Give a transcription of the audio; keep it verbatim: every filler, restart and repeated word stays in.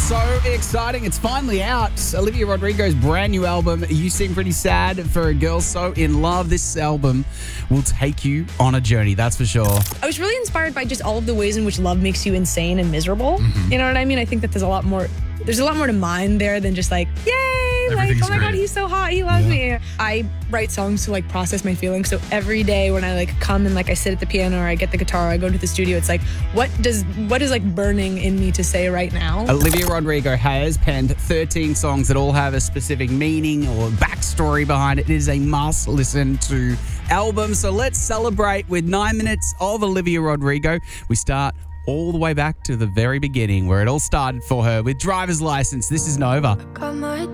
So exciting. It's finally out. Olivia Rodrigo's brand new album, You Seem Pretty Sad for a Girl So In Love. This album will take you on a journey, that's for sure. I was really inspired by just all of the ways in which love makes you insane and miserable. Mm-hmm. You know what I mean? I think that there's a lot more, there's a lot more to mine there than just like, yay, like, oh my God, he's so hot, he loves yeah. me. I write songs to like process my feelings. So every day when I like come and like I sit at the piano or I get the guitar or I go to the studio, it's like, what does, what is like burning in me to say right now? Olivia Rodrigo has penned thirteen songs that all have a specific meaning or backstory behind it. It is a must listen to album. So let's celebrate with nine minutes of Olivia Rodrigo. We start all the way back to the very beginning where it all started for her with Driver's License. This is Nova. Got my